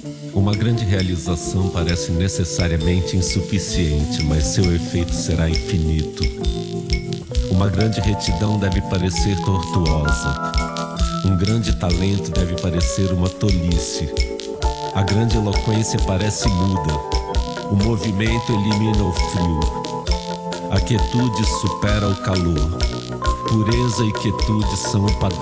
Uma grande realização parece necessariamente insuficiente, mas seu efeito será infinito. Uma grande retidão deve parecer tortuosa. Um grande talento deve parecer uma tolice. A grande eloquência parece muda. O movimento elimina o frio. A quietude supera o calor. Pureza e quietude são o padrão